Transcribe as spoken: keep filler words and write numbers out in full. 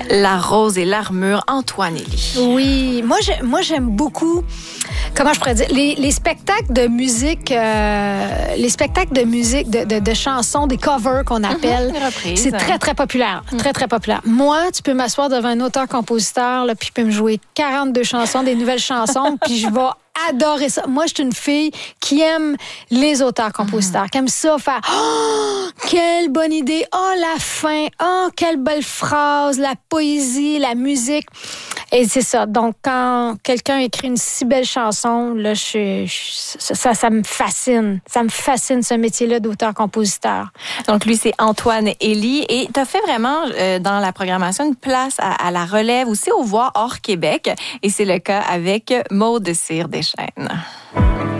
La rose et l'armure, Antoine Élie. Oui, moi, j'ai, moi j'aime beaucoup, comment je pourrais dire, les, les spectacles de musique, euh, les spectacles de musique, de, de, de chansons, des covers qu'on appelle. Mm-hmm, reprises, c'est hein. très, très populaire. Mm. Très, très populaire. Moi, tu peux m'asseoir devant un auteur-compositeur, là, puis tu peux me jouer quarante-deux chansons, des nouvelles chansons, puis je vais adorer ça. Moi, je suis une fille qui aime les auteurs-compositeurs, mm-hmm. qui aime ça faire « Oh, quelle bonne idée! Oh, la fin! Oh, quelle belle phrase! La poésie, la musique! » Et c'est ça. Donc, quand quelqu'un écrit une si belle chanson, là, je, je, ça, ça me fascine. Ça me fascine, ce métier-là d'auteur-compositeur. Donc, lui, c'est Antoine Élie. Et tu as fait vraiment, euh, dans la programmation, une place à, à la relève, aussi aux voix hors Québec. Et c'est le cas avec Maude Cyr Deschênes.